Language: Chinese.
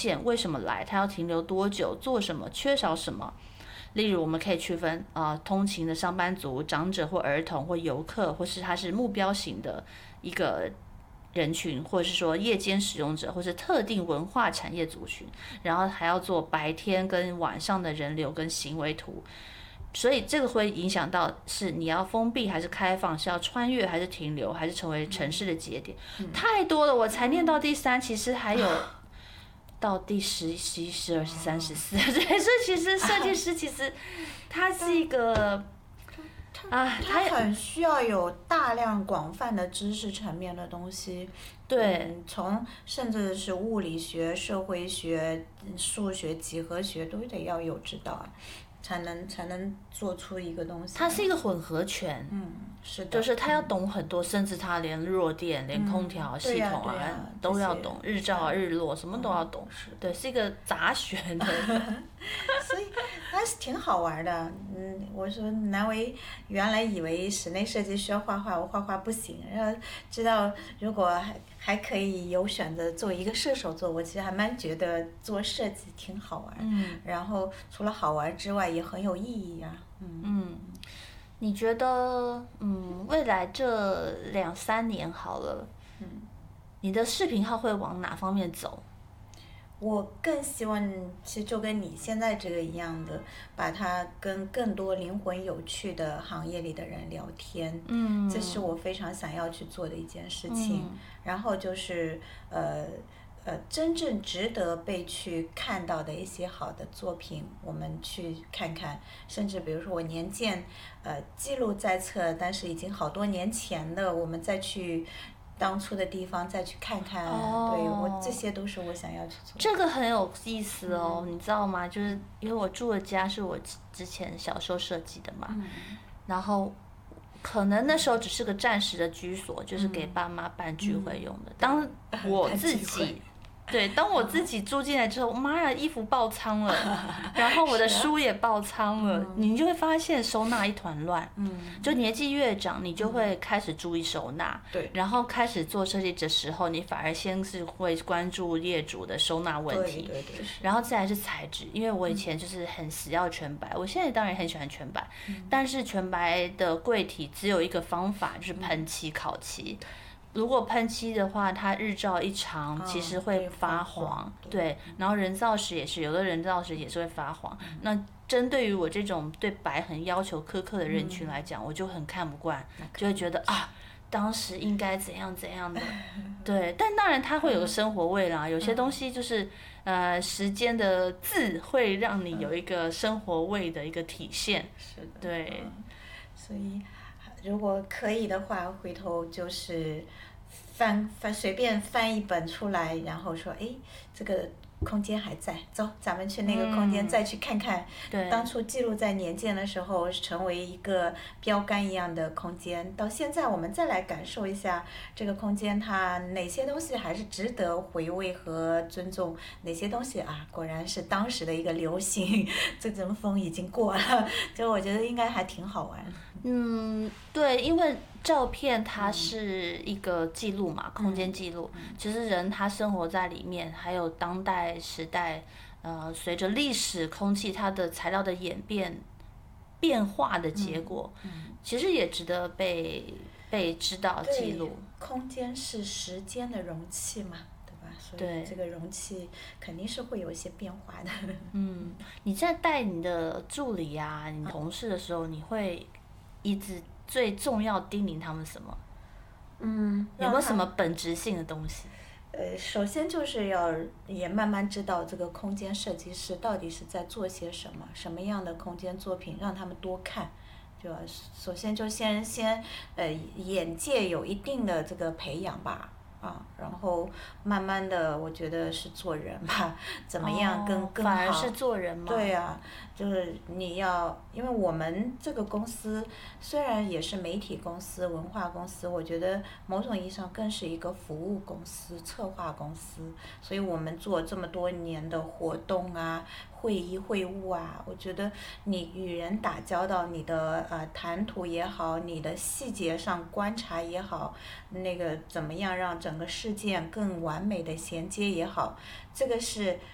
线，为什么来，他要停留多久，做什么，缺少什么。例如，我们可以区分通勤的上班族、长者或儿童或游客，或是他是目标型的一个人群，或者是说夜间使用者，或是特定文化产业族群。然后还要做白天跟晚上的人流跟行为图。所以这个会影响到是你要封闭还是开放，是要穿越还是停留，还是成为城市的节点。太多了，我才念到第3，其实还有到第10、11、12、13、14。对，所以其实设计师其实他是一个他很需要有大量广泛的知识层面的东西。 对， 甚至是物理学、社会学、数学、几何学都得要有知道，才能做出一个东西。 它是一个混合拳。 是的。 就是他要懂很多，甚至他连弱电、连空调系统都要懂，日照日落什么都要懂。对，是一个杂学的。 所以还是挺好玩的。我说南维原来以为室内设计需要画画，我画画不行，然后知道如果还可以有选择做一个射手座，我其实还蛮觉得做设计挺好玩。然后除了好玩之外，也很有意义啊。 你觉得未来这2、3年好了，你的视频号会往哪方面走？ 我更希望，其实就跟你现在这个一样的，把它跟更多灵魂有趣的行业里的人聊天。这是我非常想要去做的一件事情。然后就是真正值得被去看到的一些好的作品，我们去看看。甚至比如说我年鉴记录在册，但是已经好多年前的，我们再去当初的地方再去看看。对，这些都是我想要去做的。 这个很有意思哦。你知道吗？就是因为我住的家是我之前小时候设计的嘛。然后可能那时候只是个暂时的居所，就是给爸妈办聚会用的。当我自己住进来之后，妈呀，衣服爆仓了，然后我的书也爆仓了。你就会发现收纳一团乱。就年纪越长，你就会开始注意收纳。 对。 然后开始做设计的时候，你反而先是会关注业主的收纳问题。 对。 然后再来是材质，因为我以前就是很死要全白，我现在当然很喜欢全白，但是全白的柜体只有一个方法，就是喷漆、烤漆。如果喷漆的话，它日照一长，其实会发黄。对，然后人造石也是，有的人造石也是会发黄。那针对于我这种对白很要求苛刻的人群来讲，我就很看不惯，就会觉得当时应该怎样怎样的。对，但当然它会有个生活味啦，有些东西就是时间的字会让你有一个生活味的一个体现。 是的。 对。 所以如果可以的话，回头就是随便翻一本出来，然后说这个空间还在，走，咱们去那个空间再去看看。当初记录在年鉴的时候成为一个标杆一样的空间，到现在我们再来感受一下这个空间，它哪些东西还是值得回味和尊重，哪些东西果然是当时的一个流行，这阵风已经过了，就我觉得应该还挺好玩。 对，因为照片它是一个记录嘛，空间记录。其实人他生活在里面，还有当代时代，随着历史、空气它的材料的变化的结果，其实也值得被知道记录。 空间是时间的容器嘛，对吧？所以这个容器肯定是会有一些变化的。 你在带你的助理啊、你同事的时候，你会一直最重要叮咛他们什么？有没有什么本质性的东西？ 首先就是也慢慢知道这个空间设计师到底是在做些什么，什么样的空间作品让他们多看，对吧？首先就先眼界有一定的这个培养吧。然后慢慢的，我觉得是做人吧，怎么样更好？ 反而是做人嘛。 对啊，就是因为我们这个公司虽然也是媒体公司、文化公司，我觉得某种意义上更是一个服务公司、策划公司，所以我们做这么多年的活动啊、会议会务啊，我觉得你与人打交道，你的谈吐也好，你的细节上观察也好，那个怎么样让整个事件更完美的衔接也好，这个是